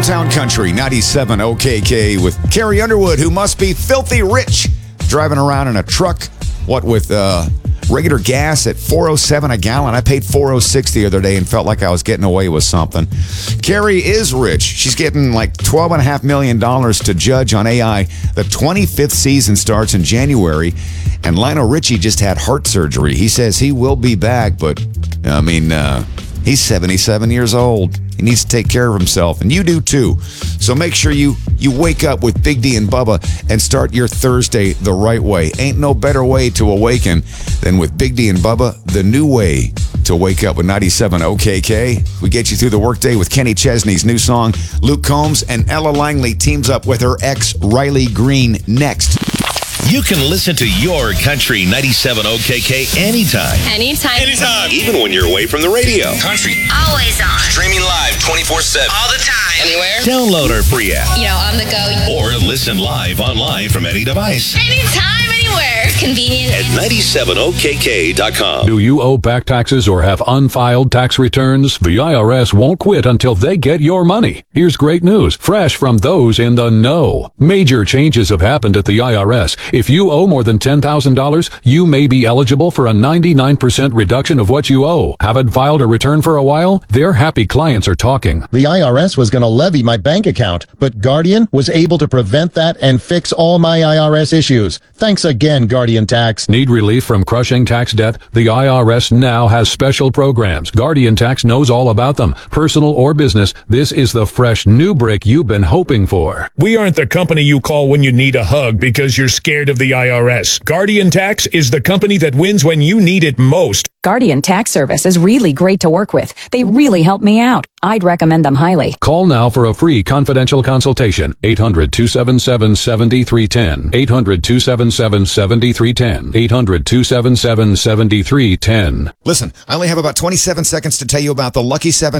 Hometown Country 97 OKK with Carrie Underwood, who must be filthy rich, driving around in a truck, with regular gas at $4.07 a gallon. I paid $4.06 the other day and felt like I was getting away with something. Carrie is rich. She's getting like $12.5 million to judge on AI. The 25th season starts in January, and Lionel Richie just had heart surgery. He says he will be back, but, he's 77 years old. He needs to take care of himself, and you do too. So make sure you wake up with Big D and Bubba and start your Thursday the right way. Ain't no better way to awaken than with Big D and Bubba, the new way to wake up with 97 OKK. We get you through the workday with Kenny Chesney's new song. Luke Combs and Ella Langley teams up with her ex, Riley Green, next. You can listen to your Country 97 OKK anytime. Anytime. Even when you're away from the radio. Country. Always on. Streaming live 24/7. All the time. Anywhere. Download our free app. On the go. Or listen live online from any device. Anytime, anywhere. Convenient. At 97okk.com. Do you owe back taxes or have unfiled tax returns? The IRS won't quit until they get your money. Here's great news, fresh from those in the know. Major changes have happened at the IRS. If you owe more than $10,000, you may be eligible for a 99% reduction of what you owe. Haven't filed a return for a while? Their happy clients are talking. The IRS was going to levy my bank account, but Guardian was able to prevent that and fix all my IRS issues. Thanks again, Guardian Tax. Need relief from crushing tax debt? The IRS now has special programs. Guardian Tax knows all about them. Personal or business, this is the fresh new brick you've been hoping for. We aren't the company you call when you need a hug because you're scared of the IRS. Guardian Tax is the company that wins when you need it most. Guardian Tax Service is really great to work with. They really help me out. I'd recommend them highly. Call now for a free confidential consultation. 800-277-7310. 800-277-7310. 800-277-7310. Listen, I only have about 27 seconds to tell you about the Lucky 7